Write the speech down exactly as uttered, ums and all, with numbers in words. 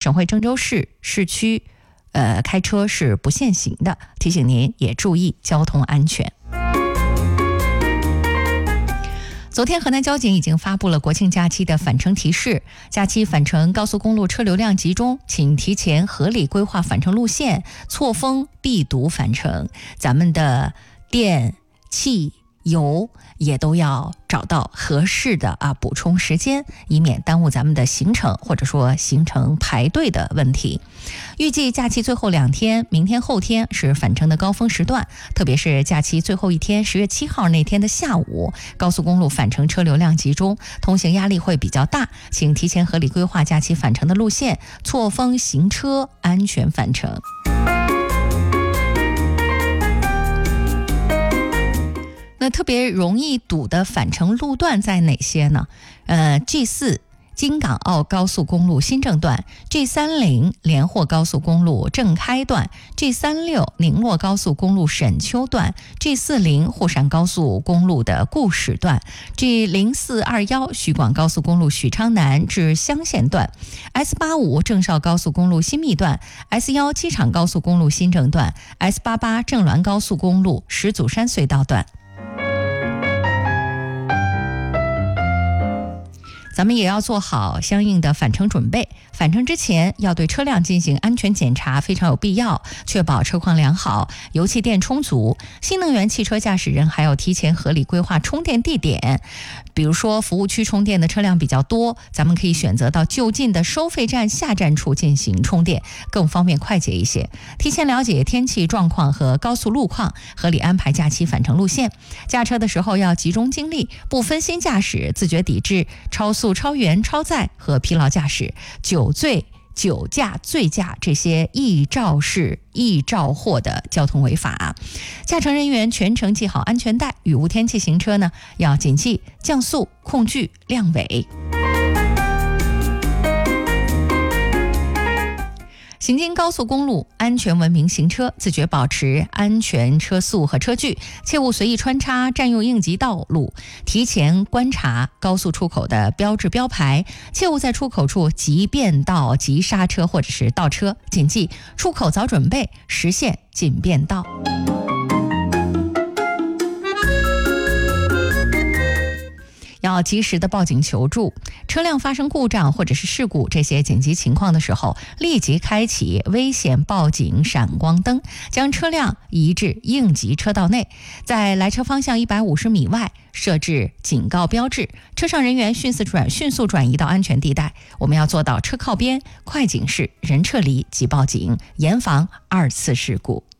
省会郑州市市区呃，开车是不限行的，提醒您也注意交通安全。昨天河南交警已经发布了国庆假期的返程提示，假期返程高速公路车流量集中，请提前合理规划返程路线，错峰必堵返程。咱们的电、汽、油也都要找到合适的啊补充时间，以免耽误咱们的行程，或者说行程排队的问题。预计假期最后两天，明天后天是返程的高峰时段，特别是假期最后一天十月七号那天的下午，高速公路返程车流量集中，通行压力会比较大，请提前合理规划假期返程的路线，错峰行车，安全返程。那特别容易堵的返程路段在哪些呢？呃 G 四 京港澳高速公路新郑段， G 三十 连霍高速公路正开段， G 三十六 宁洛高速公路沈丘段， G 四十 沪陕高速公路的固始段， G 零四二一 徐广高速公路许昌南至乡县段， S 八十五 郑绍高速公路新密段， S 十一 机场高速公路新郑段， S 八十八 郑滦高速公路石祖山隧道段。咱们也要做好相应的返程准备，返程之前要对车辆进行安全检查，非常有必要，确保车况良好，油气电充足。新能源汽车驾驶人还要提前合理规划充电地点，比如说服务区充电的车辆比较多，咱们可以选择到就近的收费站下站处进行充电，更方便快捷一些。提前了解天气状况和高速路况，合理安排假期返程路线。驾车的时候要集中精力，不分心驾驶，自觉抵制超速、超员、超载和疲劳驾驶、酒醉、酒驾、醉驾这些易肇事、易肇祸的交通违法。驾乘人员全程系好安全带，雨雾天气行车呢，要谨记降速、控距、亮尾。行经高速公路，安全文明行车，自觉保持安全车速和车距，切勿随意穿插占用应急道路，提前观察高速出口的标志标牌，切勿在出口处急变道、急刹车或者是倒车，谨记出口早准备，实现紧变道。要及时的报警求助，车辆发生故障或者是事故这些紧急情况的时候，立即开启危险报警闪光灯，将车辆移至应急车道内，在来车方向一百五十米外设置警告标志，车上人员迅速转迅速转移到安全地带。我们要做到车靠边、快警示、人撤离即报警，严防二次事故。